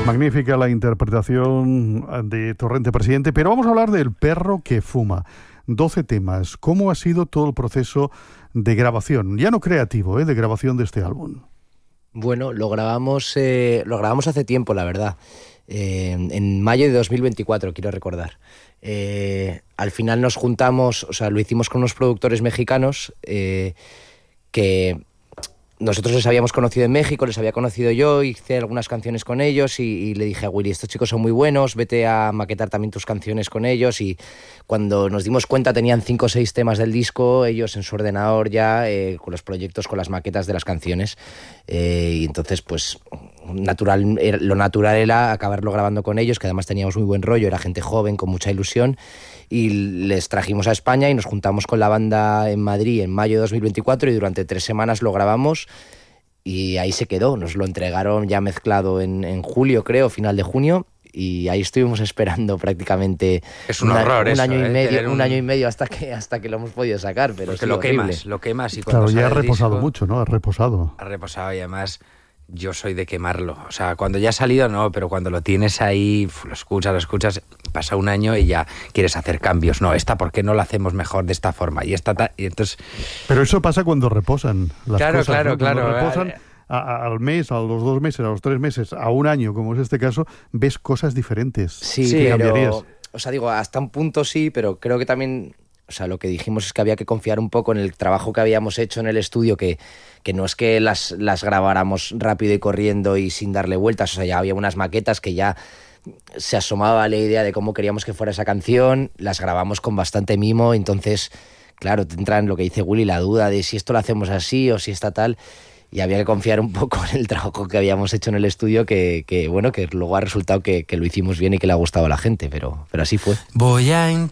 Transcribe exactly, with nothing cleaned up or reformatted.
Magnífica la interpretación de Torrente Presidente, pero vamos a hablar del perro que fuma. doce temas. ¿Cómo ha sido todo el proceso de grabación? Ya no creativo, ¿eh? De grabación de este álbum. Bueno, lo grabamos, eh, lo grabamos hace tiempo, la verdad. Eh, en mayo de dos mil veinticuatro, quiero recordar. Eh, al final nos juntamos, o sea, lo hicimos con unos productores mexicanos eh, que nosotros les habíamos conocido en México, les había conocido yo, hice algunas canciones con ellos y, y le dije a Willy, estos chicos son muy buenos, vete a maquetar también tus canciones con ellos. Y cuando nos dimos cuenta tenían cinco o seis temas del disco, ellos en su ordenador ya, eh, con los proyectos, con las maquetas de las canciones. Eh, y entonces, pues, natural, lo natural era acabarlo grabando con ellos, que además teníamos muy buen rollo, era gente joven, con mucha ilusión. Y les trajimos a España y nos juntamos con la banda en Madrid en mayo de dos mil veinticuatro y durante tres semanas lo grabamos y ahí se quedó. Nos lo entregaron ya mezclado en, en julio, creo, final de junio, y ahí estuvimos esperando prácticamente es un, un, horror un eso, año ¿eh? y medio, un... un año y medio hasta que hasta que lo hemos podido sacar, pero porque sí, lo horrible. quemas, lo quemas y cuando claro, ya ha reposado disco, mucho, ¿no? Ha reposado. Ha reposado y además yo soy de quemarlo. O sea, cuando ya ha salido no, pero cuando lo tienes ahí, lo escuchas, lo escuchas, pasa un año y ya quieres hacer cambios. No, esta, ¿por qué no la hacemos mejor de esta forma? Y esta ta... y entonces... Pero eso pasa cuando reposan las claro, cosas. Claro, ¿no? claro, Cuando claro. reposan a, a, al mes, a los dos meses, a los tres meses, a un año, como es este caso, ves cosas diferentes. Sí, sí pero... cambiarías. O sea, digo, hasta un punto sí, pero creo que también... O sea, lo que dijimos es que había que confiar un poco en el trabajo que habíamos hecho en el estudio, que, que no es que las, las grabáramos rápido y corriendo y sin darle vueltas. O sea, ya había unas maquetas que ya se asomaba la idea de cómo queríamos que fuera esa canción, las grabamos con bastante mimo, entonces, claro, te entra en lo que dice Willy, la duda de si esto lo hacemos así o si está tal, y había que confiar un poco en el trabajo que habíamos hecho en el estudio, que, que bueno, que luego ha resultado que, que lo hicimos bien y que le ha gustado a la gente, pero, pero así fue. Voy a